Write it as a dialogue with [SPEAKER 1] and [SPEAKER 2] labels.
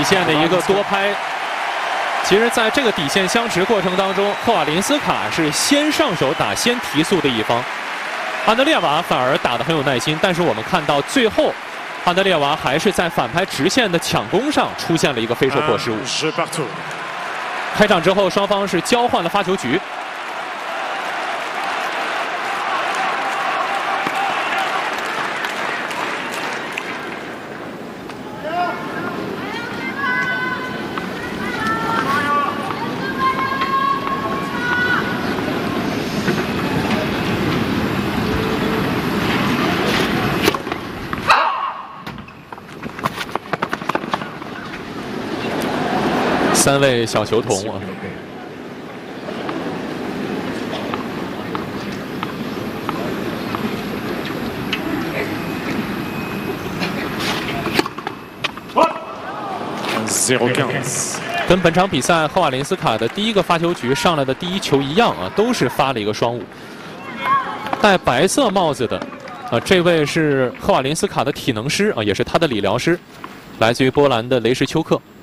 [SPEAKER 1] 线的一个多拍。其实，在这个底线相持过程当中，赫瓦林斯卡是先上手打、先提速的一方，安德烈瓦反而打得很有耐心。但是我们看到最后，安德烈瓦还是在反拍直线的抢攻上出现了一个非受迫失误。开场之后，双方是交换了发球局。 3位小球童啊，跟本场比赛赫瓦林斯卡的第一个发球局上来的第一球一样啊，都是发了一个双误。戴白色帽子的这位是赫瓦林斯卡的体能师啊，也是他的理疗师，来自于波兰的雷什丘克。